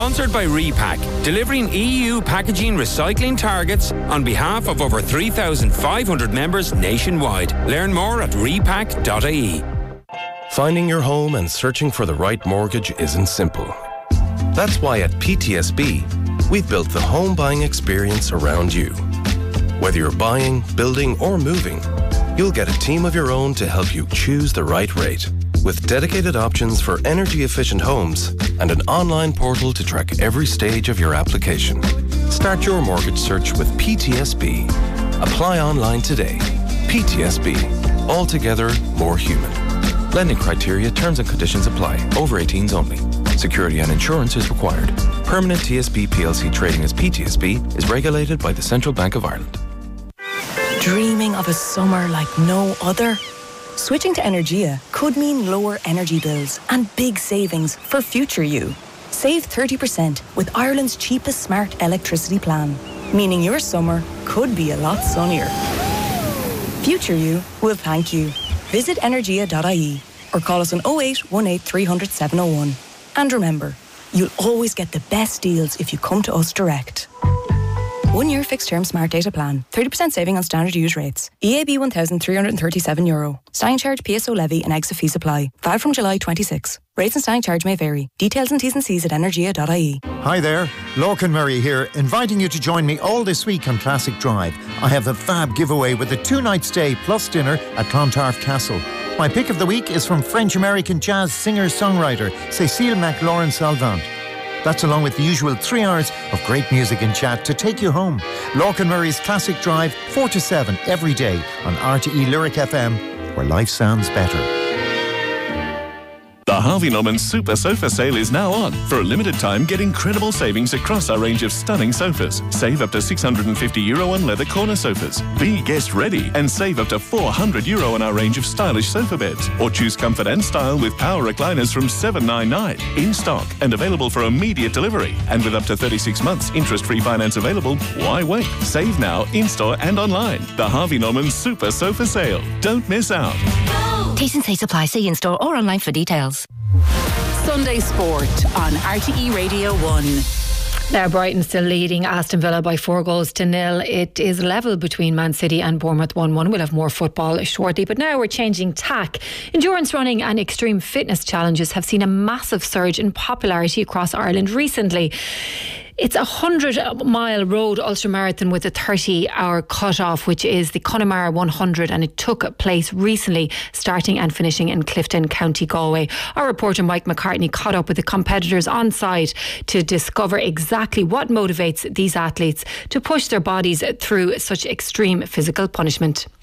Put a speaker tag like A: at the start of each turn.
A: Sponsored by Repack, delivering EU packaging recycling targets on behalf of over 3,500 members nationwide. Learn more at repack.ie.
B: Finding your home and searching for the right mortgage isn't simple. That's why at PTSB, we've built the home buying experience around you. Whether you're buying, building, or moving, you'll get a team of your own to help you choose the right rate. With dedicated options for energy-efficient homes and an online portal to track every stage of your application. Start your mortgage search with PTSB. Apply online today. PTSB. Altogether more human. Lending criteria, terms and conditions apply. Over 18s only. Security and insurance is required. Permanent TSB PLC trading as PTSB is regulated by the Central Bank of Ireland.
C: Dreaming of a summer like no other? Switching to Energia could mean lower energy bills and big savings for future you. Save 30% with Ireland's cheapest smart electricity plan, meaning your summer could be a lot sunnier. Future you will thank you. Visit energia.ie or call us on 0818 300 701. And remember, you'll always get the best deals if you come to us direct. 1 year fixed term smart data plan. 30% saving on standard use rates. EAB €1,337. Standing charge, PSO levy and exit fees apply. Valid from July 26. Rates and standing charge may vary. Details and T's and C's at energia.ie.
D: Hi there, Lorcan Murray here, inviting you to join me all this week on Classic Drive. I have a fab giveaway with a 2-night stay plus dinner at Clontarf Castle. My pick of the week is from French-American jazz singer-songwriter Cécile McLaurin-Salvant. That's along with the usual 3 hours of great music and chat to take you home. Lorcan Murray's Classic Drive, 4 to 7 every day on RTE Lyric FM, where life sounds better.
E: The Harvey Norman Super Sofa Sale is now on. For a limited time, get incredible savings across our range of stunning sofas. Save up to €650 on leather corner sofas. Be guest ready and save up to €400 on our range of stylish sofa beds. Or choose comfort and style with power recliners from $799. In stock and available for immediate delivery. And with up to 36 months interest-free finance available, why wait? Save now, in-store and online. The Harvey Norman Super Sofa Sale. Don't miss out.
F: T's and C's apply. See in-store or online for details.
G: Sunday Sport on RTE Radio 1.
H: Now Brighton still leading Aston Villa by 4-0. It is level between Man City and Bournemouth 1-1. We'll have more football shortly, but now we're changing tack. Endurance running and extreme fitness challenges have seen a massive surge in popularity across Ireland recently. It's a 100-mile road ultramarathon with a 30-hour cut-off, which is the Connemara 100, and it took place recently, starting and finishing in Clifton, County Galway. Our reporter Mike McCartney caught up with the competitors on site to discover exactly what motivates these athletes to push their bodies through such extreme physical punishment.